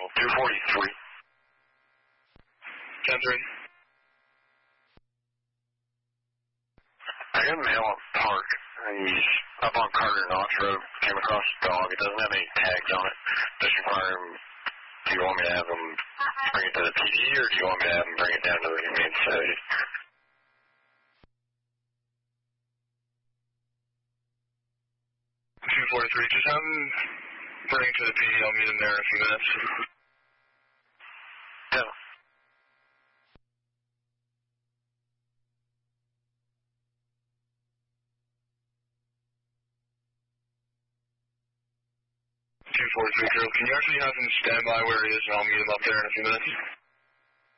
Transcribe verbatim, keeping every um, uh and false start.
two forty-three. ten three. I got mail on Park. He's up on Carter Notch Road. Came across a dog. It doesn't have any tags on it. Just require him. Do you want me to have him bring it to the P D, or do you want me to have him bring it down to the Humane Society? two forty-three. Just have him bring it to the P D. I'll meet him there in a few minutes. Yeah. two forty-three, Drew. Can you actually have him stand by where he is, and I'll meet him up there in a few minutes?